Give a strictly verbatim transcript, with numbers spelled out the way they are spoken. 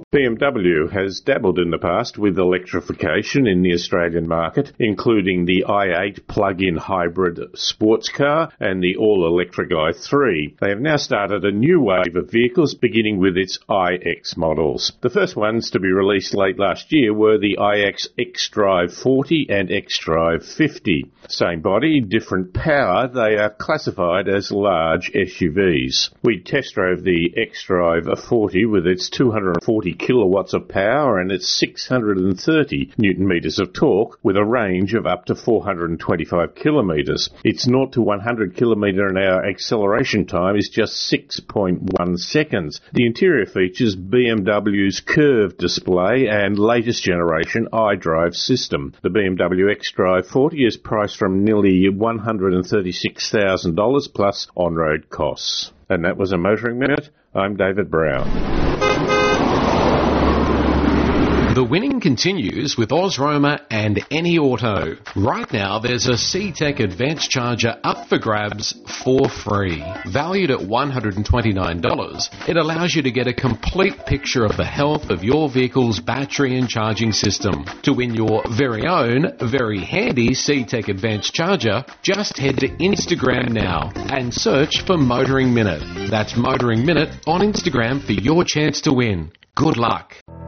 B M W has dabbled in the past with electrification in the Australian market, including the i eight plug-in hybrid sports car and the all-electric i three. They have now started a new wave of vehicles, beginning with its iX models. The first ones to be released late last year were the iX xDrive forty and xDrive fifty. Same body, different power, they are classified as large S U Vs. We test drove the xDrive forty with its two hundred forty kilowatts of power and its six hundred thirty newton meters of torque with a range of up to four hundred twenty-five kilometers. Its zero to one hundred kilometer an hour acceleration time is just six point one seconds. The interior features B M W's curved display and latest generation iDrive system. The B M W xDrive forty is priced from nearly one hundred thirty-six thousand dollars plus on-road costs. And that was a Motoring Minute. I'm David Brown. The winning continues with Ozroma and AnyAuto. Right now, there's a C-Tech Advanced Charger up for grabs for free. Valued at one hundred twenty-nine dollars, it allows you to get a complete picture of the health of your vehicle's battery and charging system. To win your very own, very handy C-Tech Advanced Charger, just head to Instagram now and search for Motoring Minute. That's Motoring Minute on Instagram for your chance to win. Good luck.